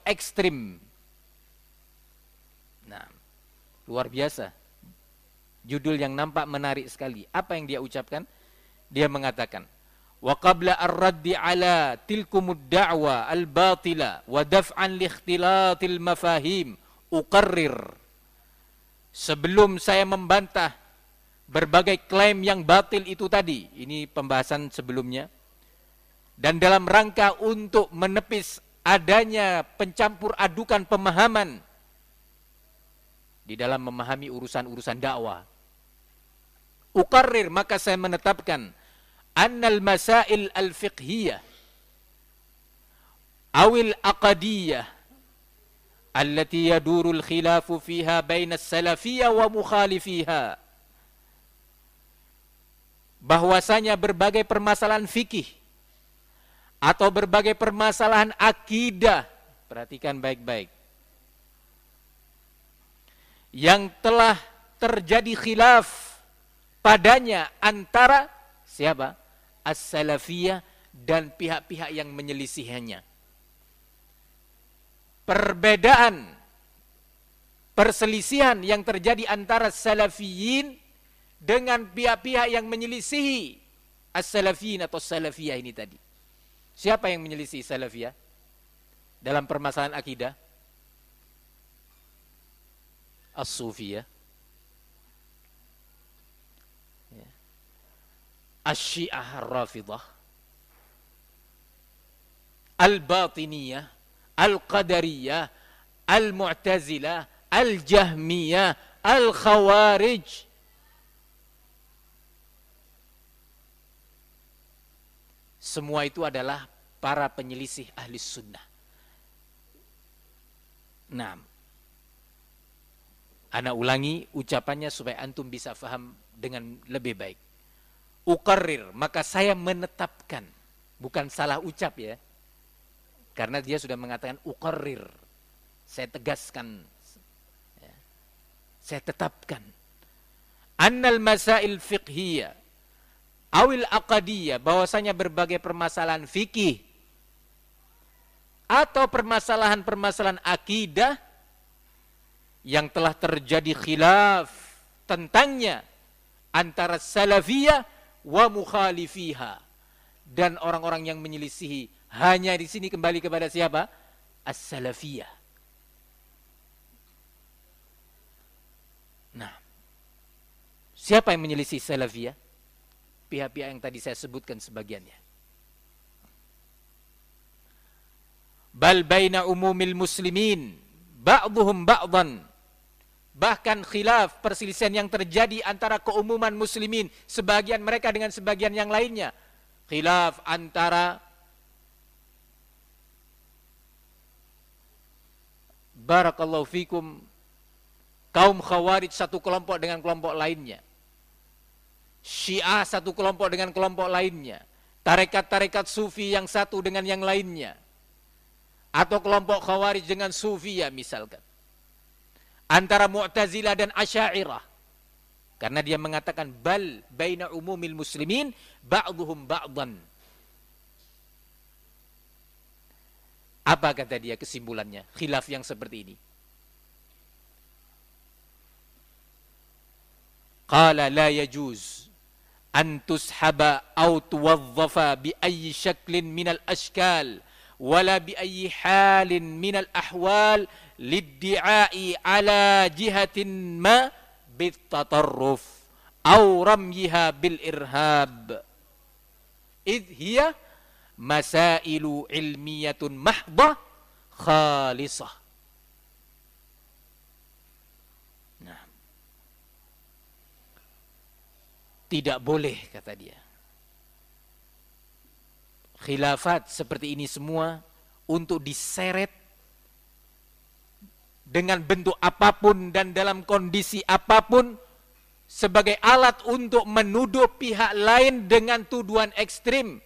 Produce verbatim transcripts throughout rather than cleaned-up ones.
ekstrim. Nah, luar biasa. Judul yang nampak menarik sekali. Apa yang dia ucapkan? Dia mengatakan, wa qabla ar-raddi ala tilkumud da'wa al-batila wa daf'an li ikhtilatil mafahim uqarrir. Sebelum saya membantah berbagai klaim yang batil itu tadi, ini pembahasan sebelumnya, dan dalam rangka untuk menepis adanya pencampur adukan pemahaman di dalam memahami urusan-urusan dakwah, uqarrir, maka saya menetapkan annal masail al-fiqhiyah awil aqadiyah allati yadurul khilafu fiha bainas salafiyah wa mukhalifiha, bahwasanya berbagai permasalahan fikih atau berbagai permasalahan akidah, perhatikan baik-baik, yang telah terjadi khilaf padanya antara siapa? As-salafiyah dan pihak-pihak yang menyelisihinya. Perbedaan, perselisihan yang terjadi antara salafiyin dengan pihak-pihak yang menyelisihi as-salafiyin atau salafiyah ini tadi. Siapa yang menyelisihi salafiyah dalam permasalahan akidah? As-sufiyah, Asy-Syiah Ar-Rafidah, Al-Batiniyah, Al-Qadariyah, Al-Mu'tazilah, Al-Jahmiyah, Al-Khawarij. Semua itu adalah para penyelisih ahli sunnah. Nah, ana ulangi ucapannya supaya antum bisa faham dengan lebih baik. Uqarrir, maka saya menetapkan, bukan salah ucap ya, karena dia sudah mengatakan uqarrir, saya tegaskan, ya, saya tetapkan, annal masail fiqhiyah awil aqadiyah, bahwasanya berbagai permasalahan fikih atau permasalahan-permasalahan akidah yang telah terjadi khilaf tentangnya antara salafiyah wa mukhalifiha, dan orang-orang yang menyelisihi, hanya di sini kembali kepada siapa? As-salafiyah. Nah, siapa yang menyelisih salafiyah? Pihak-pihak yang tadi saya sebutkan sebagiannya. Bal baina umumil muslimin ba'dhum ba'dhan, bahkan khilaf, perselisihan yang terjadi antara keumuman muslimin, sebagian mereka dengan sebagian yang lainnya. Khilaf antara barakallahu fikum kaum khawarij satu kelompok dengan kelompok lainnya, Syiah satu kelompok dengan kelompok lainnya, tarekat-tarekat sufi yang satu dengan yang lainnya, atau kelompok khawarij dengan sufiyah misalkan, antara Mu'tazilah dan Asy'ariyah, karena dia mengatakan bal baina umumil muslimin ba'dhum ba'dhan. Apa kata dia kesimpulannya khilaf yang seperti ini? Qala la yajuz an tushaba aw tuwadhafa bi ayyi shaklin minal ashkal wala bi ayyi halin minal ahwal liddi'ai ala jihatin ma bitatarruf aw ramyiha bil irhab idh hiya masailu ilmiyatun mahdah khalisah. Nah, tidak boleh, kata dia, khilafat seperti ini semua untuk diseret dengan bentuk apapun dan dalam kondisi apapun sebagai alat untuk menuduh pihak lain dengan tuduhan ekstrim,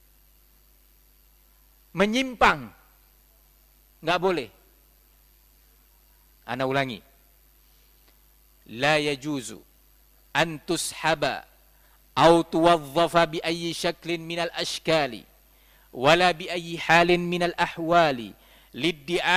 menyimpang. Nggak boleh. Ana ulangi, la yajuzu an tushaba au tuwadhafa bi ayyi syaklin minal ashkali wala bi ayyi halin minal ahwali liddi'a